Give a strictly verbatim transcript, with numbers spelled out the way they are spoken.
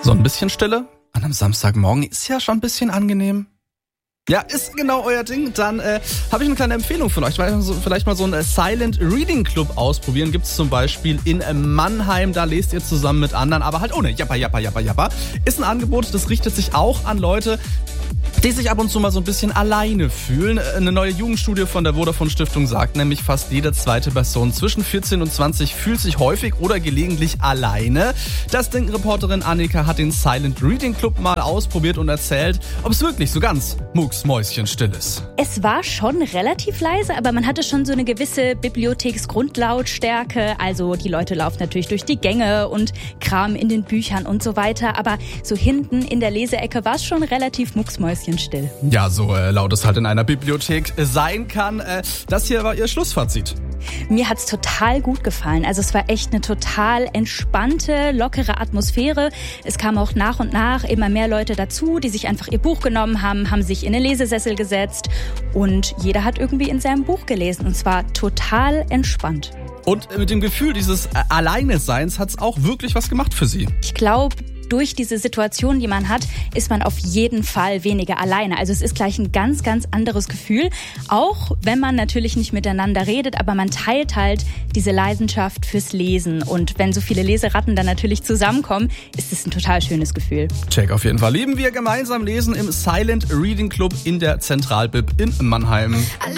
So ein bisschen Stille an einem Samstagmorgen ist ja schon ein bisschen angenehm. Ja, ist genau euer Ding. Dann äh, habe ich eine kleine Empfehlung von euch. Vielleicht mal so einen Silent Reading Club ausprobieren. Gibt es zum Beispiel in Mannheim. Da lest ihr zusammen mit anderen, aber halt ohne Jappa, Jappa, Jappa, Jappa. Ist ein Angebot, das richtet sich auch an Leute, die sich ab und zu mal so ein bisschen alleine fühlen. Eine neue Jugendstudie von der Vodafone Stiftung sagt nämlich, fast jede zweite Person zwischen vierzehn und zwanzig fühlt sich häufig oder gelegentlich alleine. Das Denken-Reporterin Annika hat den Silent Reading Club mal ausprobiert und erzählt, ob es wirklich so ganz mucksmäuschenstill ist. Es war schon relativ leise, aber man hatte schon so eine gewisse Bibliotheksgrundlautstärke. Also die Leute laufen natürlich durch die Gänge und kramen in den Büchern und so weiter. Aber so hinten in der Leseecke war es schon relativ mucksmäuschenstill. Ja, so äh, laut es halt in einer Bibliothek äh, sein kann. Äh, das hier war ihr Schlussfazit. Mir hat's total gut gefallen. Also es war echt eine total entspannte, lockere Atmosphäre. Es kamen auch nach und nach immer mehr Leute dazu, die sich einfach ihr Buch genommen haben, haben sich in den Lesesessel gesetzt und jeder hat irgendwie in seinem Buch gelesen und zwar total entspannt. Und mit dem Gefühl dieses äh, Alleineseins hat's auch wirklich was gemacht für sie. Ich glaube, durch diese Situation, die man hat, ist man auf jeden Fall weniger alleine. Also es ist gleich ein ganz, ganz anderes Gefühl. Auch wenn man natürlich nicht miteinander redet, aber man teilt halt diese Leidenschaft fürs Lesen. Und wenn so viele Leseratten dann natürlich zusammenkommen, ist es ein total schönes Gefühl. Check auf jeden Fall. Lieben wir gemeinsam lesen im Silent Reading Club in der Zentralbib in Mannheim.